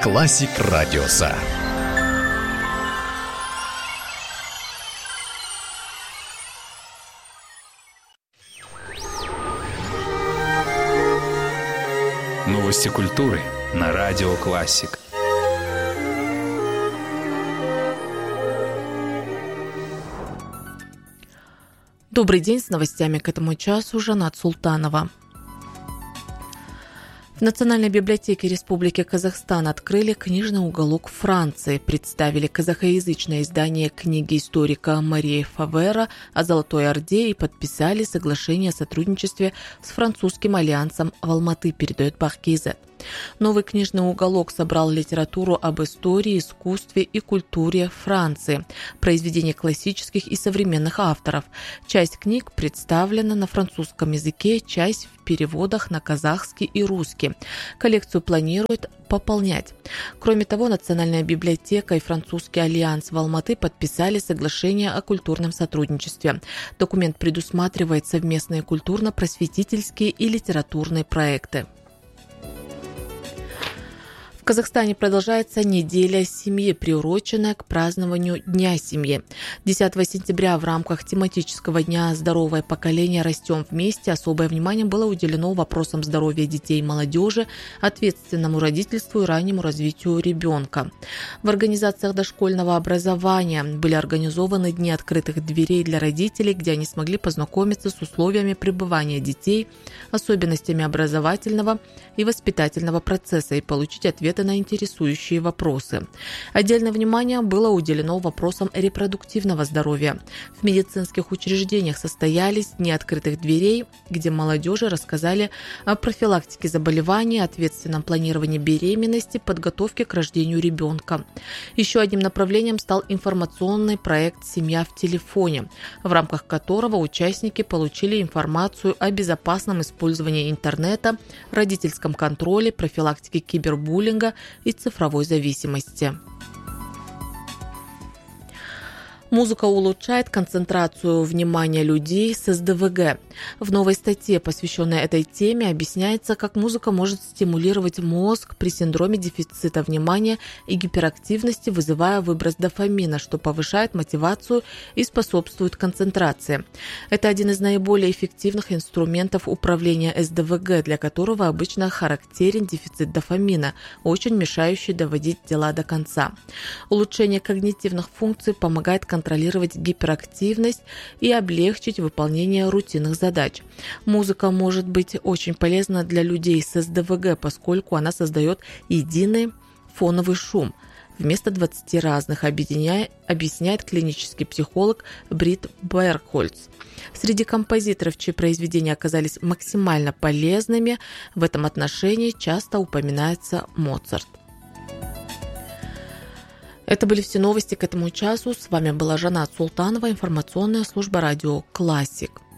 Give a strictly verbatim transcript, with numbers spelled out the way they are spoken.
Классик Радиоса. Новости культуры на Радио Классик. Добрый день, с новостями к этому часу Жанат Султанова. В Национальной библиотеке Республики Казахстан открыли книжный уголок Франции, представили казахоязычное издание книги историка Марии Фавера о Золотой Орде и подписали соглашение о сотрудничестве с французским альянсом в Алматы, передает Бахкизет. Новый книжный уголок собрал литературу об истории, искусстве и культуре Франции, произведения классических и современных авторов. Часть книг представлена на французском языке, часть в переводах на казахский и русский. Коллекцию планируют пополнять. Кроме того, Национальная библиотека и Французский альянс в Алматы подписали соглашение о культурном сотрудничестве. Документ предусматривает совместные культурно-просветительские и литературные проекты. В Казахстане продолжается неделя семьи, приуроченная к празднованию Дня семьи. десятого сентября в рамках тематического дня «Здоровое поколение. Растем вместе» особое внимание было уделено вопросам здоровья детей и молодежи, ответственному родительству и раннему развитию ребенка. В организациях дошкольного образования были организованы дни открытых дверей для родителей, где они смогли познакомиться с условиями пребывания детей, особенностями образовательного и воспитательного процесса и получить ответы на интересующие вопросы. Отдельное внимание было уделено вопросам репродуктивного здоровья. В медицинских учреждениях состоялись дни открытых дверей, где молодежи рассказали о профилактике заболеваний, ответственном планировании беременности, подготовке к рождению ребенка. Еще одним направлением стал информационный проект «Семья в телефоне», в рамках которого участники получили информацию о безопасном использовании интернета, родительском контроле, профилактике кибербуллинга и цифровой зависимости. Музыка улучшает концентрацию внимания людей с эс дэ вэ гэ. В новой статье, посвященной этой теме, объясняется, как музыка может стимулировать мозг при синдроме дефицита внимания и гиперактивности, вызывая выброс дофамина, что повышает мотивацию и способствует концентрации. Это один из наиболее эффективных инструментов управления эс дэ вэ гэ, для которого обычно характерен дефицит дофамина, очень мешающий доводить дела до конца. Улучшение когнитивных функций помогает контролировать контролировать гиперактивность и облегчить выполнение рутинных задач. Музыка может быть очень полезна для людей с эс дэ вэ гэ, поскольку она создает единый фоновый шум вместо двадцати разных, объясняет клинический психолог Брит Берхольц. Среди композиторов, чьи произведения оказались максимально полезными в этом отношении, часто упоминается Моцарт. Это были все новости к этому часу. С вами была Жанат Султанова, информационная служба радио «Классик».